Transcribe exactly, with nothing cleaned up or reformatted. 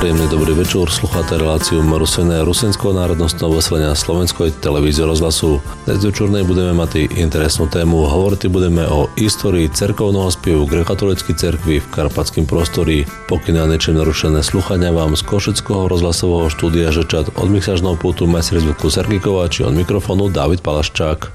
Príjemný dobrý večer, slucháte reláciu Rusené Rusenského národnostného veselenia Slovenskej televízie rozhlasu. Dnes večernej budeme mať interesnú tému. Hovoriť budeme o histórii cerkovného spievu gréckokatolíckej cerkvi v karpatském prostorí. Pokiaľ niečo narušené sluchania vám z Košického rozhlasového štúdia žečat od mixážneho pultu majster zvuku Sergej Kováč, od mikrofónu Dávid Palaščák.